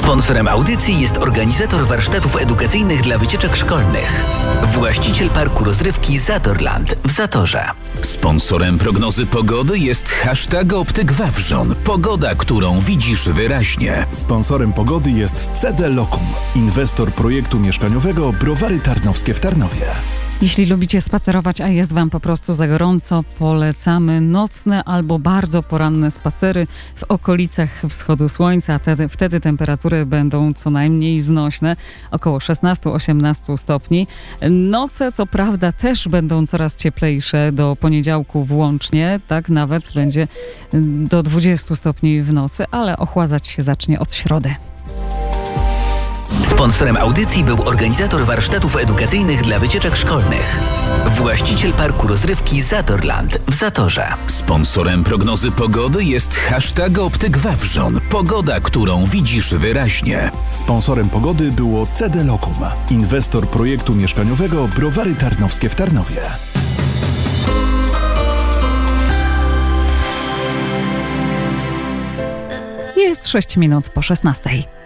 Sponsorem audycji jest organizator warsztatów edukacyjnych dla wycieczek szkolnych. Właściciel parku rozrywki Zatorland w Zatorze. Sponsorem prognozy pogody jest hashtag Optyk Wawrzon. Pogoda, którą widzisz wyraźnie. Sponsorem pogody jest CD Locum, inwestor projektu mieszkaniowego Browary Tarnowskie w Tarnowie. Jeśli lubicie spacerować, a jest Wam po prostu za gorąco, polecamy nocne albo bardzo poranne spacery w okolicach wschodu słońca. Wtedy temperatury będą co najmniej znośne, około 16-18 stopni. Noce co prawda też będą coraz cieplejsze do poniedziałku włącznie, tak nawet będzie do 20 stopni w nocy, ale ochładzać się zacznie od środy. Sponsorem audycji był organizator warsztatów edukacyjnych dla wycieczek szkolnych. Właściciel parku rozrywki Zatorland w Zatorze. Sponsorem prognozy pogody jest hashtag Optyk Wawrzon. Pogoda, którą widzisz wyraźnie. Sponsorem pogody było CD Locum, inwestor projektu mieszkaniowego Browary Tarnowskie w Tarnowie. Jest 6 minut po 16.